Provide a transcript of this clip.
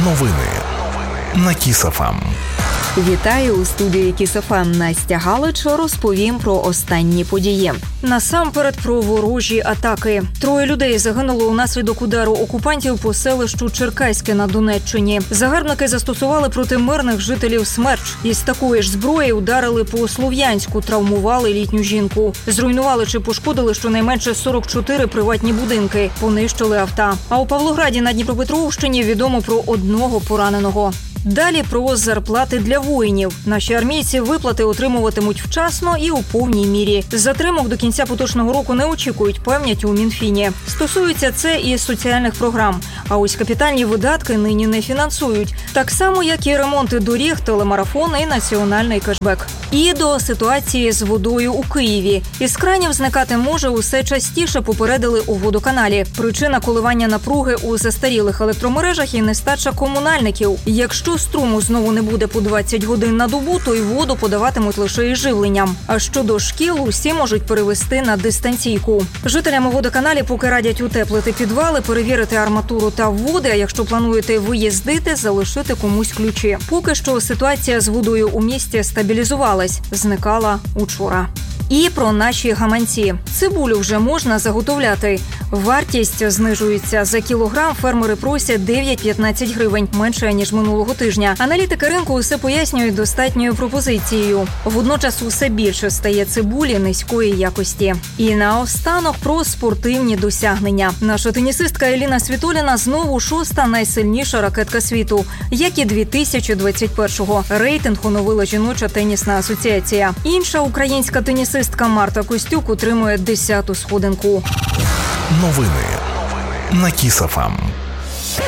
Новини на Kiss FM. Вітаю у студії Kiss FM. Настя Галич. Розповім про останні події. Насамперед про ворожі атаки. 3 людей загинуло унаслідок удару окупантів по селищу Черкаське на Донеччині. Загарбники застосували проти мирних жителів смерч. Із такої ж зброї ударили по Слов'янську, травмували літню жінку. Зруйнували чи пошкодили щонайменше 44 приватні будинки, понищили авто. А у Павлограді на Дніпропетровщині відомо про 1 пораненого. Далі про зарплати для воїнів. Наші армійці виплати отримуватимуть вчасно і у повній мірі. Затримок до кінця поточного року не очікують, певнять у Мінфіні. Стосується це і соціальних програм. А ось капітальні видатки нині не фінансують. Так само, як і ремонти доріг, телемарафон і національний кешбек. І до ситуації з водою у Києві. Із кранів зникати може усе частіше, попередили у водоканалі. Причина коливання напруги у застарілих електромережах і нестача комунальників. Якщо струму знову не буде по 20 годин на добу, то й воду подаватимуть лише із живленням. А щодо шкіл, усі можуть перевести на дистанційку. Жителям у водоканалі поки радять утеплити підвали, перевірити арматуру та води, а якщо плануєте виїздити, залишити комусь ключі. Поки що ситуація з водою у місті стабілізувалась, зникала учора. І про наші гаманці. Цибулю вже можна заготовляти. Вартість знижується. За кілограм фермери просять 9-15 гривень, менше, ніж минулого тижня. Аналітики ринку усе пояснюють достатньою пропозицією. Водночас усе більше стає цибулі низької якості. І наостанок про спортивні досягнення. Наша тенісистка Еліна Світоліна знову 6-та найсильніша ракетка світу, як і 2021-го. Рейтинг оновила жіноча тенісна асоціація. Інша українська тенісистка Марта Костюк отримує 10-ту сходинку. Новини на Kiss FM.